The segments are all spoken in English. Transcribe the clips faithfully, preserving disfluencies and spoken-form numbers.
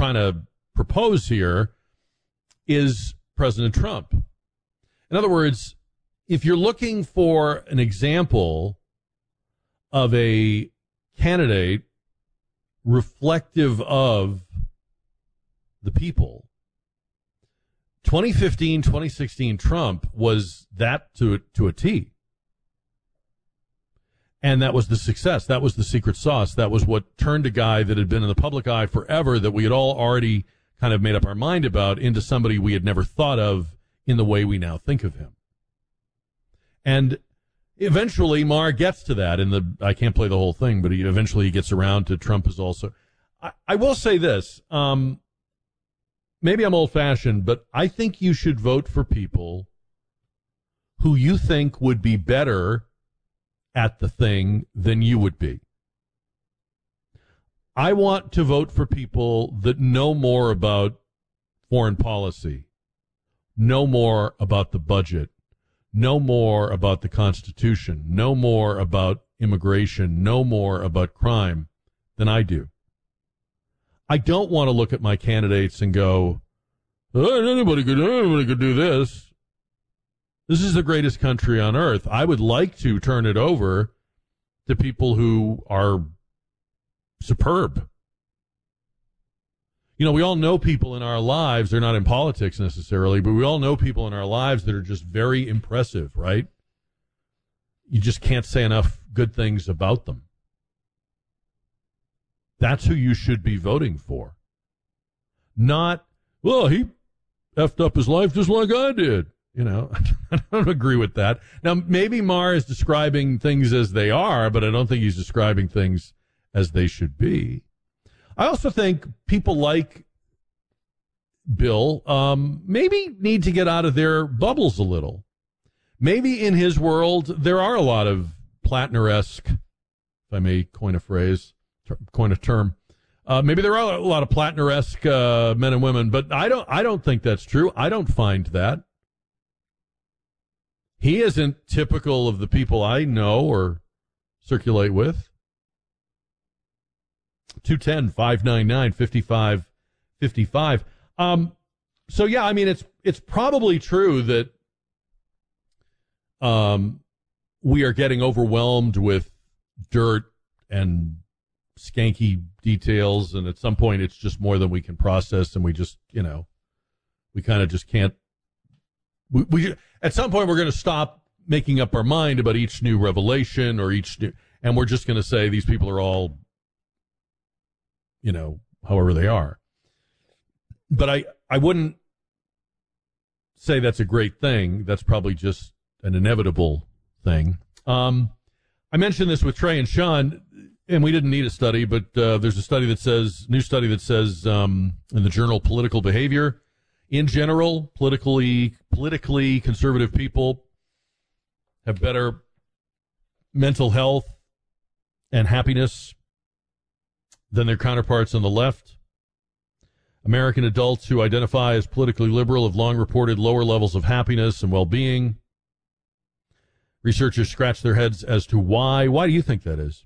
trying to propose here is President Trump. In other words, if you're looking for an example of a candidate reflective of the people, twenty fifteen, twenty sixteen Trump was that to, to a T. And that was the success. That was the secret sauce. That was what turned a guy that had been in the public eye forever, that we had all already kind of made up our mind about, into somebody we had never thought of in the way we now think of him. And eventually Maher gets to that in the, I can't play the whole thing, but he eventually he gets around to Trump is also, I, I will say this, um, maybe I'm old-fashioned, but I think you should vote for people who you think would be better at the thing than you would be. I want to vote for people that know more about foreign policy, know more about the budget, know more about the Constitution, know more about immigration, know more about crime than I do. I don't want to look at my candidates and go, oh, anybody could, anybody could do this. This is the greatest country on earth. I would like to turn it over to people who are superb. You know, we all know people in our lives, they're not in politics necessarily, but we all know people in our lives that are just very impressive, right? You just can't say enough good things about them. That's who you should be voting for. Not, well, he effed up his life just like I did. You know, I don't agree with that. Now, maybe Maher is describing things as they are, but I don't think he's describing things as they should be. I also think people like Bill um, maybe need to get out of their bubbles a little. Maybe in his world, there are a lot of Plattner-esque, if I may coin a phrase, coin a term. Uh, maybe there are a lot of Plattner-esque uh, men and women, but I don't. I don't think that's true. I don't find that. He isn't typical of the people I know or circulate with. two one zero, five nine nine, five five five five. Um, so yeah, I mean, it's it's probably true that um, we are getting overwhelmed with dirt and skanky details, and at some point it's just more than we can process, and we just, you know, we kind of just can't. We, we at some point we're going to stop making up our mind about each new revelation or each new, and we're just going to say these people are all, you know, however they are. But I, I wouldn't say that's a great thing. That's probably just an inevitable thing. Um, I mentioned this with Trey and Sean, and we didn't need a study, but uh, there's a study that says, new study that says um, in the journal Political Behavior, in general, politically politically conservative people have better mental health and happiness than their counterparts on the left. American adults who identify as politically liberal have long reported lower levels of happiness and well-being. Researchers scratch their heads as to why. Why do you think that is?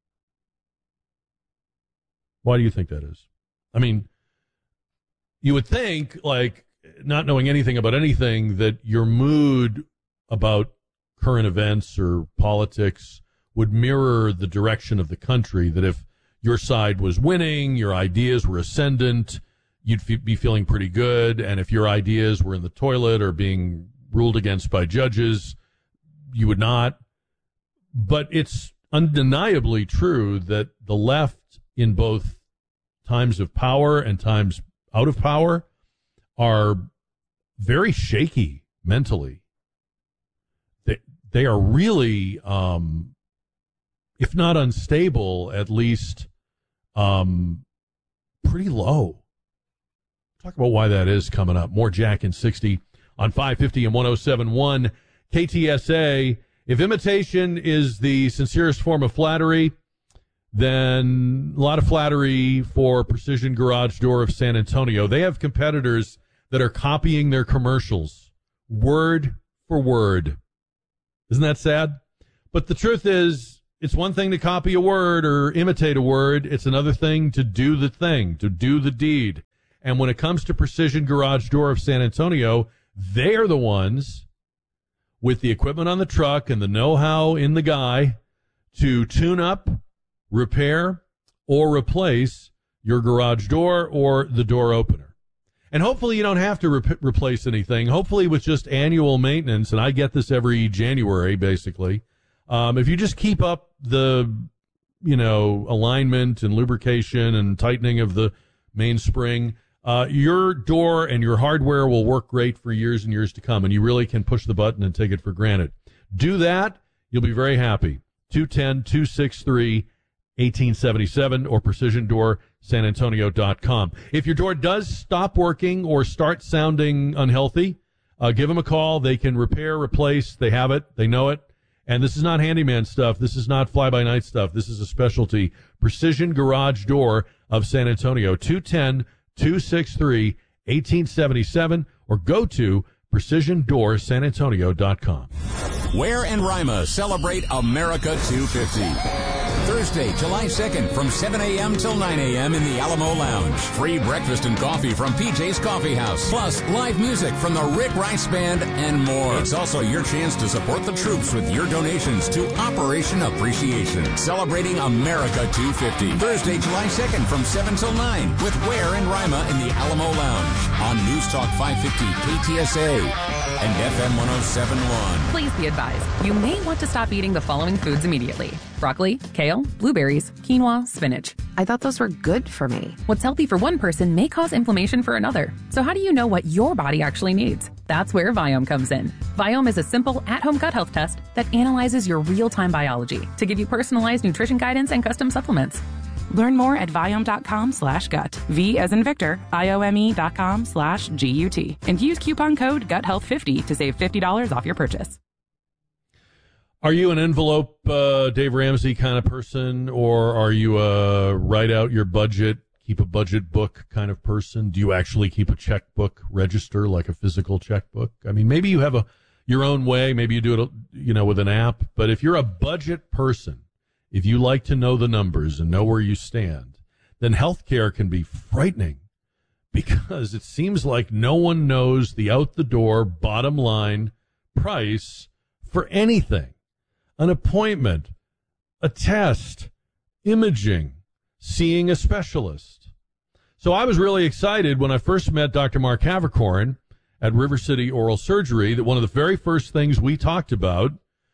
Why do you think that is? I mean, you would think, like, not knowing anything about anything, that your mood about current events or politics would mirror the direction of the country, that if your side was winning, your ideas were ascendant, you'd f- be feeling pretty good, and if your ideas were in the toilet or being ruled against by judges, you would not. But it's undeniably true that the left, in both times of power and times out of power, are very shaky mentally. They they are really, um, if not unstable, at least um, pretty low. Talk about why that is coming up. More Jack in sixty on five fifty and one oh seven point one K T S A. If imitation is the sincerest form of flattery, then a lot of flattery for Precision Garage Door of San Antonio. They have competitors that are copying their commercials word for word. Isn't that sad? But the truth is, it's one thing to copy a word or imitate a word. It's another thing to do the thing, to do the deed. And when it comes to Precision Garage Door of San Antonio, they are the ones with the equipment on the truck and the know-how in the guy to tune up, repair, or replace your garage door or the door opener. And hopefully you don't have to re- replace anything. Hopefully with just annual maintenance, and I get this every January, basically, um, if you just keep up the, you know, alignment and lubrication and tightening of the mainspring, uh, your door and your hardware will work great for years and years to come, and you really can push the button and take it for granted. Do that, you'll be very happy. two one zero, two six three, one eight seven seven or precision door san antonio dot com. If your door does stop working or start sounding unhealthy, uh, give them a call. They can repair, replace. They have it. They know it. And this is not handyman stuff. This is not fly-by-night stuff. This is a specialty. Precision Garage Door of San Antonio, two one zero, two six three, one eight seven seven, or go to precision door san antonio dot com. Ware and Rima celebrate America two fifty. Thursday, July second from seven a.m. till nine a.m. in the Alamo Lounge. Free breakfast and coffee from P J's Coffee House. Plus, live music from the Rick Rice Band and more. It's also your chance to support the troops with your donations to Operation Appreciation. Celebrating America two fifty. Thursday, July second from seven till nine with Ware and Rima in the Alamo Lounge on News Talk five fifty K T S A and F M one oh seven point one. Please be advised, you may want to stop eating the following foods immediately. Broccoli, kale, blueberries, quinoa, spinach. I thought those were good for me. What's healthy for one person may cause inflammation for another. So how do you know what your body actually needs? That's where Viome comes in. Viome is a simple at-home gut health test that analyzes your real-time biology to give you personalized nutrition guidance and custom supplements. Learn more at Viome.com slash gut. V as in Victor, I-O-M-E dot com slash G-U-T. And use coupon code gut health fifty to save fifty dollars off your purchase. Are you an envelope uh, Dave Ramsey kind of person, or are you a write out your budget, keep a budget book kind of person? Do you actually keep a checkbook register like a physical checkbook? I mean, maybe you have a your own way. Maybe you do it, you know, with an app. But if you're a budget person, if you like to know the numbers and know where you stand, then healthcare can be frightening because it seems like no one knows the out-the-door bottom line price for anything. An appointment, a test, imaging, seeing a specialist. So I was really excited when I first met Doctor Mark Havercorn at River City Oral Surgery that one of the very first things we talked about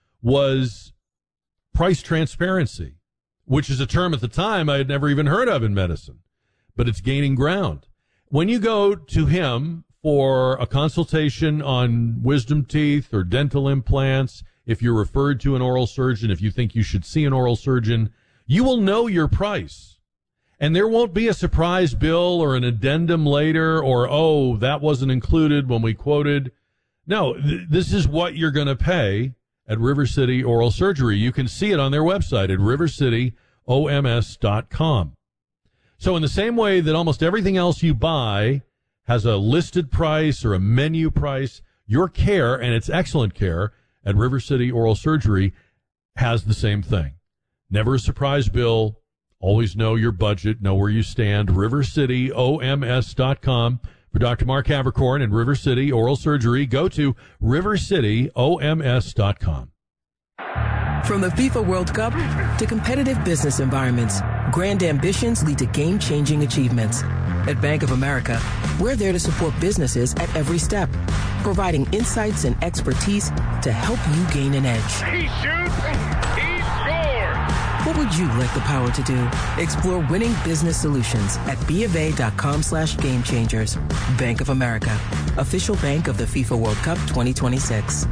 was price transparency, which is a term at the time I had never even heard of in medicine, but it's gaining ground. When you go to him for a consultation on wisdom teeth or dental implants, if you're referred to an oral surgeon, if you think you should see an oral surgeon, you will know your price. And there won't be a surprise bill or an addendum later or, oh, that wasn't included when we quoted. No, th- this is what you're going to pay at River City Oral Surgery. You can see it on their website at river city o m s dot com. So in the same way that almost everything else you buy has a listed price or a menu price, your care, and it's excellent care, at River City Oral Surgery has the same thing. Never a surprise bill. Always know your budget, know where you stand. river city o m s dot com. For Doctor Mark Havercorn and River City Oral Surgery, go to river city o m s dot com. From the FIFA World Cup to competitive business environments, grand ambitions lead to game-changing achievements. At Bank of America, we're there to support businesses at every step, providing insights and expertise to help you gain an edge. He shoots, he scores! What would you like the power to do? Explore winning business solutions at bofa.com slash game changers. Bank of America, official bank of the FIFA World Cup twenty twenty-six.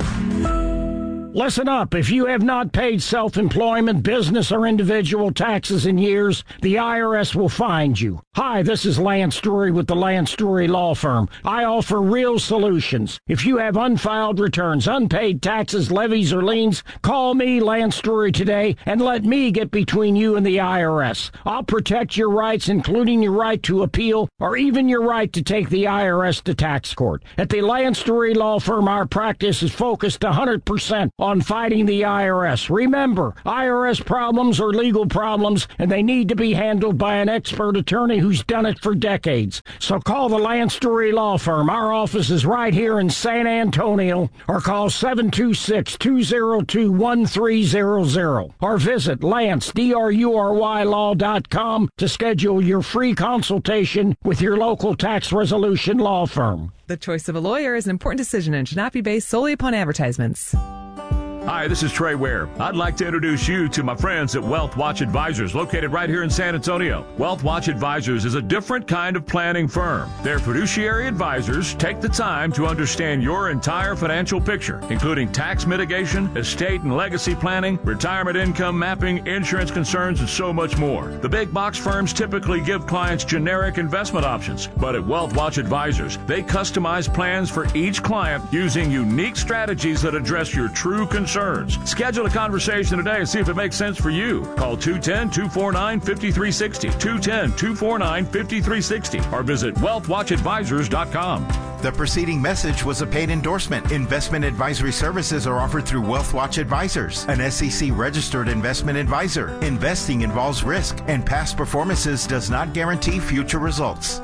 Listen up. If you have not paid self-employment, business, or individual taxes in years, the I R S will find you. Hi, this is Lance Drury with the Lance Drury Law Firm. I offer real solutions. If you have unfiled returns, unpaid taxes, levies, or liens, call me, Lance Drury, today, and let me get between you and the I R S. I'll protect your rights, including your right to appeal, or even your right to take the I R S to tax court. At the Lance Drury Law Firm, our practice is focused one hundred percent on fighting the I R S. Remember, I R S problems are legal problems, and they need to be handled by an expert attorney who's done it for decades. So call the Lance Drury Law Firm. Our office is right here in San Antonio, or call seven two six, two zero two, one three zero zero, or visit Lance, D R U R Y law dot com to schedule your free consultation with your local tax resolution law firm. The choice of a lawyer is an important decision and should not be based solely upon advertisements. Hi, this is Trey Ware. I'd like to introduce you to my friends at Wealth Watch Advisors, located right here in San Antonio. Wealth Watch Advisors is a different kind of planning firm. Their fiduciary advisors take the time to understand your entire financial picture, including tax mitigation, estate and legacy planning, retirement income mapping, insurance concerns, and so much more. The big box firms typically give clients generic investment options, but at Wealth Watch Advisors, they customize plans for each client using unique strategies that address your true concerns. Schedule a conversation today and see if it makes sense for you. Call two one zero, two four nine, five three six zero, two one zero, two four nine, five three six zero, or visit wealth watch advisors dot com. The preceding message was a paid endorsement. Investment advisory services are offered through Wealth Watch Advisors, an S E C-registered investment advisor. Investing involves risk, and past performances does not guarantee future results.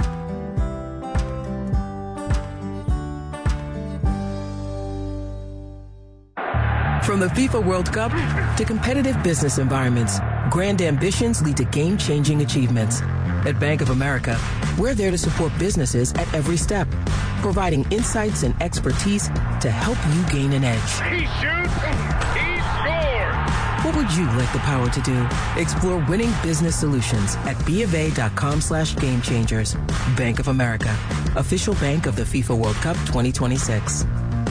From the FIFA World Cup to competitive business environments, grand ambitions lead to game-changing achievements. At Bank of America, we're there to support businesses at every step, providing insights and expertise to help you gain an edge. He shoots, he scores! What would you like the power to do? Explore winning business solutions at BofA.com slash game changers. Bank of America, official bank of the FIFA World Cup twenty twenty-six.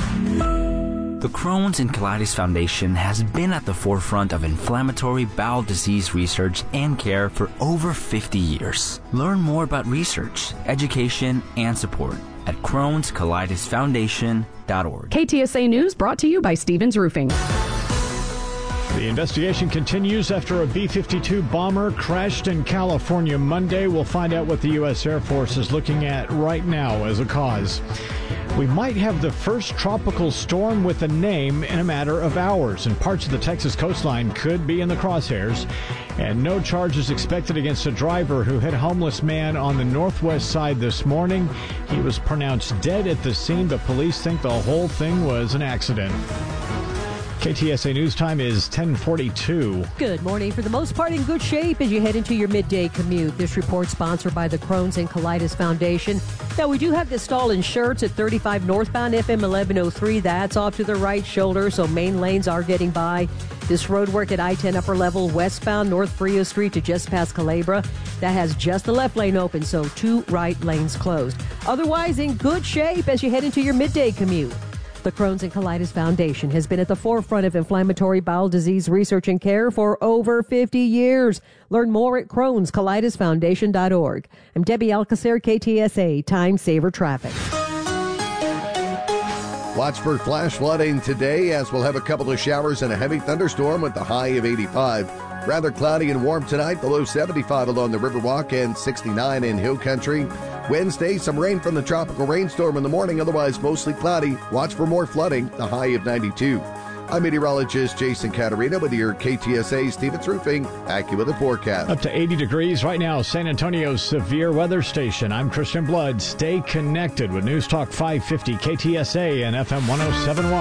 The Crohn's and Colitis Foundation has been at the forefront of inflammatory bowel disease research and care for over fifty years. Learn more about research, education, and support at Crohn's Colitis Foundation dot org. K T S A News brought to you by Stevens Roofing. The investigation continues after a B fifty-two bomber crashed in California Monday. We'll find out what the U S Air Force is looking at right now as a cause. We might have the first tropical storm with a name in a matter of hours, and parts of the Texas coastline could be in the crosshairs. And no charges expected against a driver who hit a homeless man on the northwest side this morning. He was pronounced dead at the scene, but police think the whole thing was an accident. K T S A News Time is ten forty-two. Good morning. For the most part, in good shape as you head into your midday commute. This report sponsored by the Crohn's and Colitis Foundation. Now, we do have this stall in Schertz at thirty-five northbound, F M eleven oh three. That's off to the right shoulder, so main lanes are getting by. This road work at I ten upper level westbound North Frio Street to just past Calabria. That has just the left lane open, so two right lanes closed. Otherwise, in good shape as you head into your midday commute. The Crohn's and Colitis Foundation has been at the forefront of inflammatory bowel disease research and care for over fifty years. Learn more at Crohn's Colitis Foundation dot org. I'm Debbie Alcacer, K T S A, Time Saver Traffic. Watch for flash flooding today, as we'll have a couple of showers and a heavy thunderstorm with the high of eighty-five. Rather cloudy and warm tonight, the low seventy-five along the Riverwalk and sixty-nine in Hill Country. Wednesday, some rain from the tropical rainstorm in the morning, otherwise mostly cloudy. Watch for more flooding, the high of ninety-two. I'm meteorologist Jason Caterina with your K T S A Stevens Roofing AccuWeather forecast. Up to eighty degrees right now, San Antonio's severe weather station. I'm Christian Blood. Stay connected with News Talk five fifty K T S A and F M one oh seven point one.